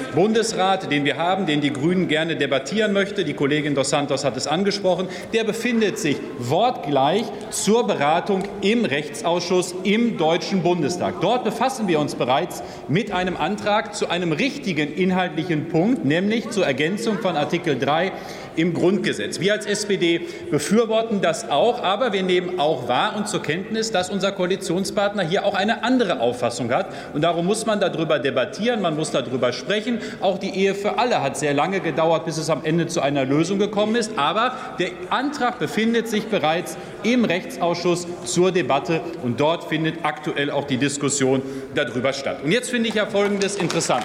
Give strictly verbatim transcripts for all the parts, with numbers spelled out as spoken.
Bundesrat, den wir haben, den die Grünen gerne debattieren möchte, die Kollegin dos Santos hat es angesprochen, der befindet sich wortgleich zur Beratung im Rechtsausschuss im Deutschen Bundestag. Dort befassen wir uns bereits mit einem Antrag zu einem richtigen inhaltlichen Punkt, nämlich zur Ergänzung von Artikel drei im Grundgesetz. Wir als S P D befürworten das auch, aber wir nehmen auch wahr und zur Kenntnis, dass unser Koalitionspartner hier auch eine andere Auffassung hat. Und darum muss man darüber debattieren, man muss darüber sprechen. Auch die Ehe für alle hat sehr lange gedauert, bis es am Ende zu einer Lösung gekommen ist. Aber der Antrag befindet sich bereits im Rechtsausschuss zur Debatte, und dort findet aktuell auch die Diskussion darüber statt. Und jetzt finde ich ja Folgendes interessant.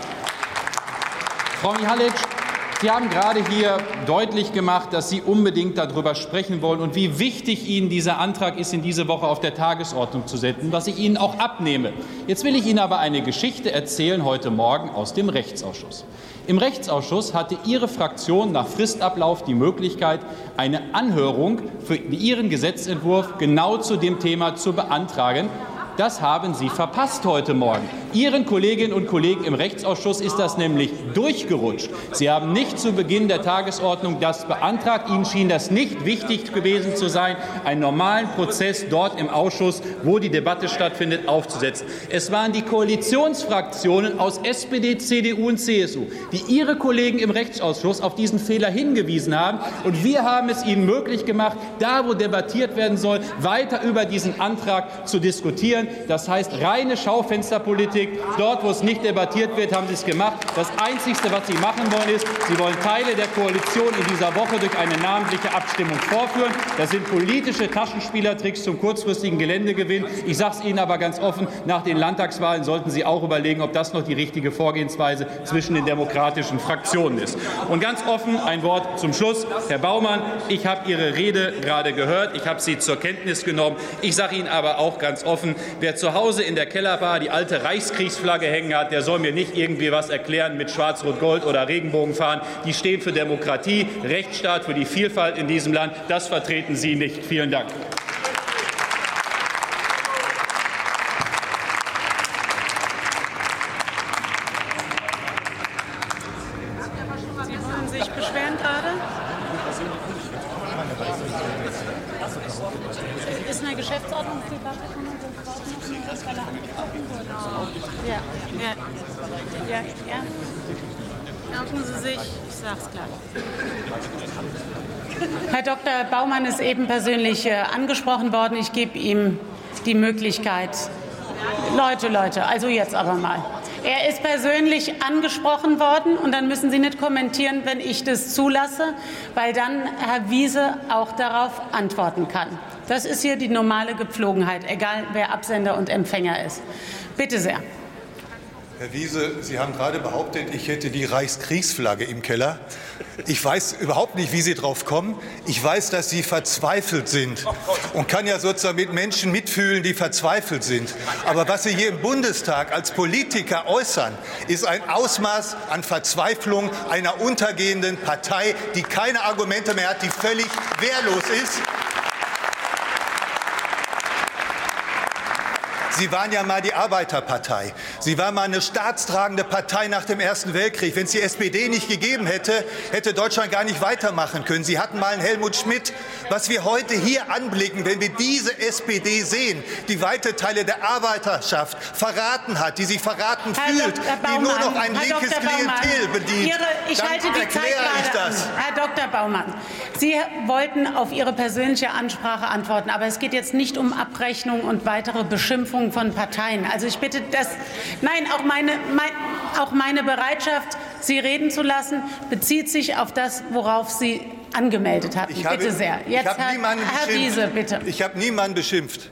Frau Mihalic, Sie haben gerade hier deutlich gemacht, dass Sie unbedingt darüber sprechen wollen und wie wichtig Ihnen dieser Antrag ist, in diese Woche auf der Tagesordnung zu setzen, was ich Ihnen auch abnehme. Jetzt will ich Ihnen aber eine Geschichte erzählen heute Morgen aus dem Rechtsausschuss. Im Rechtsausschuss hatte Ihre Fraktion nach Fristablauf die Möglichkeit, eine Anhörung für Ihren Gesetzentwurf genau zu dem Thema zu beantragen. Das haben Sie verpasst heute Morgen. Ihren Kolleginnen und Kollegen im Rechtsausschuss ist das nämlich durchgerutscht. Sie haben nicht zu Beginn der Tagesordnung das beantragt. Ihnen schien das nicht wichtig gewesen zu sein, einen normalen Prozess dort im Ausschuss, wo die Debatte stattfindet, aufzusetzen. Es waren die Koalitionsfraktionen aus S P D, C D U und C S U, die ihre Kollegen im Rechtsausschuss auf diesen Fehler hingewiesen haben. Und wir haben es ihnen möglich gemacht, da wo debattiert werden soll, weiter über diesen Antrag zu diskutieren. Das heißt reine Schaufensterpolitik. Dort, wo es nicht debattiert wird, haben Sie es gemacht. Das Einzige, was Sie machen wollen, ist, Sie wollen Teile der Koalition in dieser Woche durch eine namentliche Abstimmung vorführen. Das sind politische Taschenspielertricks zum kurzfristigen Geländegewinn. Ich sage es Ihnen aber ganz offen, nach den Landtagswahlen sollten Sie auch überlegen, ob das noch die richtige Vorgehensweise zwischen den demokratischen Fraktionen ist. Und ganz offen ein Wort zum Schluss. Herr Baumann, ich habe Ihre Rede gerade gehört. Ich habe sie zur Kenntnis genommen. Ich sage Ihnen aber auch ganz offen, wer zu Hause in der Kellerbar die alte Reichskriegsflagge hängen hat, der soll mir nicht irgendwie was erklären mit Schwarz-Rot-Gold oder Regenbogenfahnen. Die stehen für Demokratie, Rechtsstaat, für die Vielfalt in diesem Land. Das vertreten Sie nicht. Vielen Dank. Sie wollen sich beschweren gerade? Ist eine Geschäftsordnungsdebatte von uns. Ja, ja, ja, ja. Merken Sie sich, ich sage es gleich. Herr Doktor Baumann ist eben persönlich äh, angesprochen worden. Ich gebe ihm die Möglichkeit. Leute, Leute, also jetzt aber mal. Er ist persönlich angesprochen worden, und dann müssen Sie nicht kommentieren, wenn ich das zulasse, weil dann Herr Wiese auch darauf antworten kann. Das ist hier die normale Gepflogenheit, egal wer Absender und Empfänger ist. Bitte sehr. Herr Wiese, Sie haben gerade behauptet, ich hätte die Reichskriegsflagge im Keller. Ich weiß überhaupt nicht, wie Sie drauf kommen. Ich weiß, dass Sie verzweifelt sind und kann ja sozusagen mit Menschen mitfühlen, die verzweifelt sind. Aber was Sie hier im Bundestag als Politiker äußern, ist ein Ausmaß an Verzweiflung einer untergehenden Partei, die keine Argumente mehr hat, die völlig wehrlos ist. Sie waren ja mal die Arbeiterpartei. Sie waren mal eine staatstragende Partei nach dem Ersten Weltkrieg. Wenn es die S P D nicht gegeben hätte, hätte Deutschland gar nicht weitermachen können. Sie hatten mal einen Helmut Schmidt. Was wir heute hier anblicken, wenn wir diese S P D sehen, die weite Teile der Arbeiterschaft verraten hat, die sich verraten Herr fühlt, Baumann, die nur noch ein Herr linkes Doktor Klientel Baumann, bedient, Ihre, ich dann halte die erkläre Zeit ich das. An. Herr Doktor Baumann, Sie wollten auf Ihre persönliche Ansprache antworten, aber es geht jetzt nicht um Abrechnung und weitere Beschimpfungen von Parteien. Also ich bitte, das, nein, auch meine, mein, auch meine Bereitschaft, Sie reden zu lassen, bezieht sich auf das, worauf Sie angemeldet hatten. Ich habe, bitte sehr. Jetzt ich Herr, Herr Wiese, bitte. Ich habe niemanden beschimpft.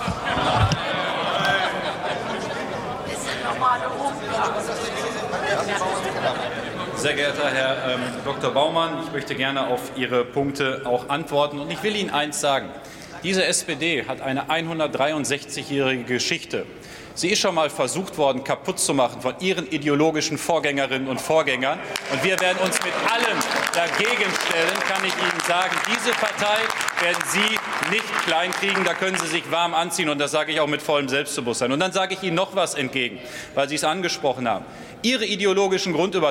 Sehr geehrter Herr ähm, Doktor Baumann, ich möchte gerne auf Ihre Punkte auch antworten. Und ich will Ihnen eins sagen. Diese S P D hat eine hundertdreiundsechzigjährige Geschichte. Sie ist schon mal versucht worden, kaputt zu machen von Ihren ideologischen Vorgängerinnen und Vorgängern. Und wir werden uns mit allem dagegen stellen, kann ich Ihnen sagen. Diese Partei werden Sie nicht kleinkriegen. Da können Sie sich warm anziehen. Und das sage ich auch mit vollem Selbstbewusstsein. Und dann sage ich Ihnen noch etwas entgegen, weil Sie es angesprochen haben. Ihre ideologischen Grundüberzeugungen